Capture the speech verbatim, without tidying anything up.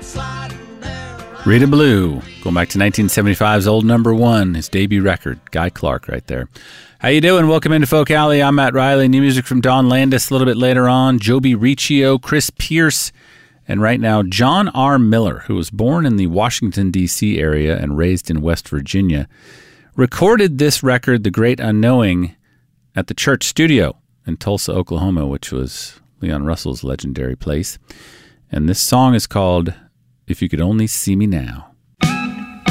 Rita Blue, going back to nineteen seventy-five's old number one, his debut record, Guy Clark right there. How you doing? Welcome into Folk Alley. I'm Matt Riley. New music from Don Landis a little bit later on. Joby Riccio, Chris Pierce, and right now, John R. Miller, who was born in the Washington, D C area and raised in West Virginia, recorded this record, The Great Unknowing, at the Church Studio in Tulsa, Oklahoma, which was Leon Russell's legendary place. And this song is called If You Could Only See Me Now.